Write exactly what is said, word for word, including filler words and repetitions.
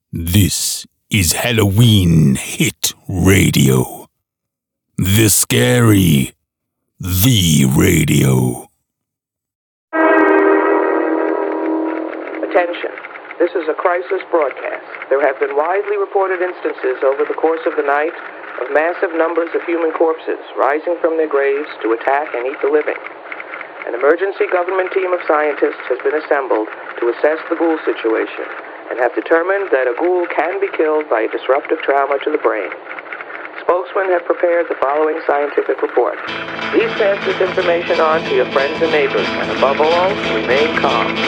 This is Halloween Hit Radio. The Scary, the Radio. Attention. This is a crisis broadcast. There have been widely reported instances over the course of the night of massive numbers of human corpses rising from their graves to attack and eat the living. An emergency government team of scientists has been assembled to assess the ghoul situation and have determined that a ghoul can be killed by a disruptive trauma to the brain. Spokesmen have prepared the following scientific report. Please pass this information on to your friends and neighbors, and above all, remain calm.